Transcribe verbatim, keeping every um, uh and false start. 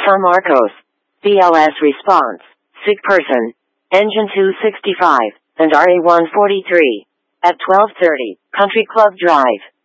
San Marcos. B L S response. Sick person. Engine two sixty-five, and R A one forty-three. At twelve thirty, Country Club Drive.